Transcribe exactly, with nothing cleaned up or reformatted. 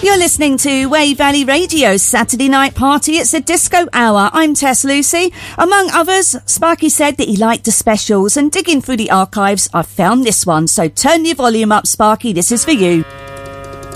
You're listening to Wave Valley Radio's Saturday Night Party. It's a disco hour. I'm Tess Lucy. Among others, Sparky said that he liked the specials, and digging through the archives, I found this one. So turn your volume up, Sparky. This is for you.